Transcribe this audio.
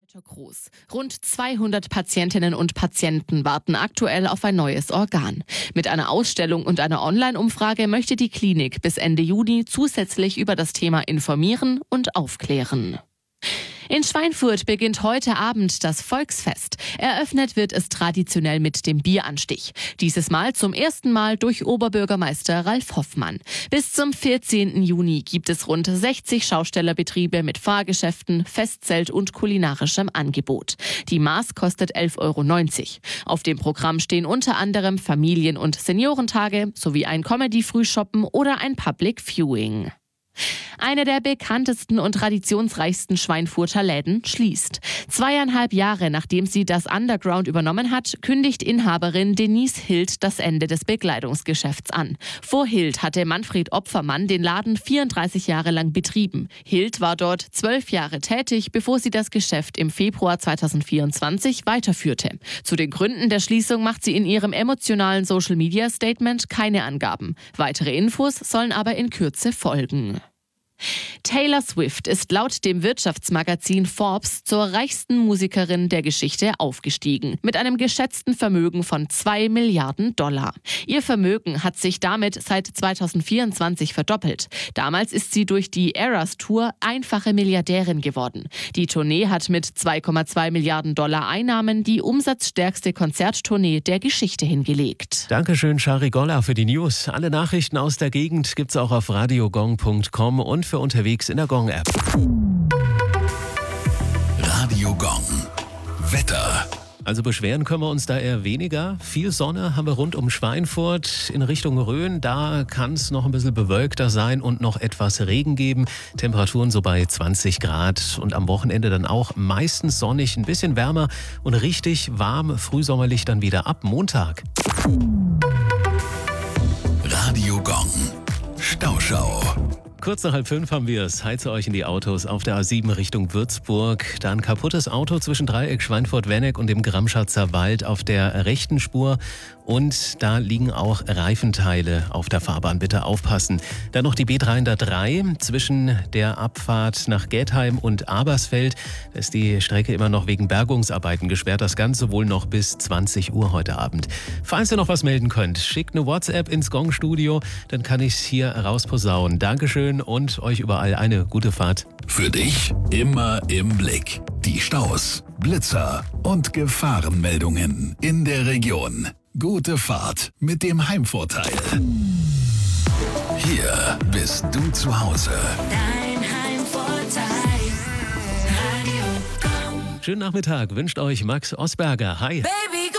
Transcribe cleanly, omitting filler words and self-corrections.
Groß. Rund 200 Patientinnen und Patienten warten aktuell auf ein neues Organ. Mit einer Ausstellung und einer Online-Umfrage möchte die Klinik bis Ende Juni zusätzlich über das Thema informieren und aufklären. In Schweinfurt beginnt heute Abend das Volksfest. Eröffnet wird es traditionell mit dem Bieranstich. Dieses Mal zum ersten Mal durch Oberbürgermeister Ralf Hoffmann. Bis zum 14. Juni gibt es rund 60 Schaustellerbetriebe mit Fahrgeschäften, Festzelt und kulinarischem Angebot. Die Maß kostet 11,90 €. Auf dem Programm stehen unter anderem Familien- und Seniorentage sowie ein Comedy-Frühshoppen oder ein Public Viewing. Eine der bekanntesten und traditionsreichsten Schweinfurter Läden schließt. 2,5 Jahre nachdem sie das Underground übernommen hat, kündigt Inhaberin Denise Hild das Ende des Bekleidungsgeschäfts an. Vor Hild hatte Manfred Opfermann den Laden 34 Jahre lang betrieben. Hild war dort 12 Jahre tätig, bevor sie das Geschäft im Februar 2024 weiterführte. Zu den Gründen der Schließung macht sie in ihrem emotionalen Social-Media-Statement keine Angaben. Weitere Infos sollen aber in Kürze folgen. Taylor Swift ist laut dem Wirtschaftsmagazin Forbes zur reichsten Musikerin der Geschichte aufgestiegen, mit einem geschätzten Vermögen von $2 Milliarden. Ihr Vermögen hat sich damit seit 2024 verdoppelt. Damals ist sie durch die Eras Tour einfache Milliardärin geworden. Die Tournee hat mit $2,2 Milliarden Einnahmen die umsatzstärkste Konzerttournee der Geschichte hingelegt. Dankeschön, Shari Golla, für die News. Alle Nachrichten aus der Gegend gibt's auch auf radiogong.com und für unterwegs in der Gong-App. Radio Gong. Wetter. Also beschweren können wir uns da eher weniger. Viel Sonne haben wir rund um Schweinfurt. In Richtung Rhön, da kann es noch ein bisschen bewölkter sein und noch etwas Regen geben. Temperaturen so bei 20 Grad und am Wochenende dann auch meistens sonnig, ein bisschen wärmer und richtig warm, frühsommerlich dann wieder ab Montag. Radio Gong. Stauschau. Kurz nach 4:30 haben wir es. Heize euch in die Autos auf der A7 Richtung Würzburg. Da ein kaputtes Auto zwischen Dreieck Schweinfurt-Wenneck und dem Gramschatzer Wald auf der rechten Spur. Und da liegen auch Reifenteile auf der Fahrbahn. Bitte aufpassen. Dann noch die B303 zwischen der Abfahrt nach Getheim und Abersfeld. Da ist die Strecke immer noch wegen Bergungsarbeiten gesperrt. Das Ganze wohl noch bis 20 Uhr heute Abend. Falls ihr noch was melden könnt, schickt eine WhatsApp ins Gong-Studio. Dann kann ich es hier rausposaunen. Dankeschön und euch überall eine gute Fahrt. Für dich immer im Blick. Die Staus, Blitzer und Gefahrenmeldungen in der Region. Gute Fahrt mit dem Heimvorteil. Hier bist du zu Hause. Dein Heimvorteil. Radio Gong. Schönen Nachmittag wünscht euch Max Osberger. Hi. Baby,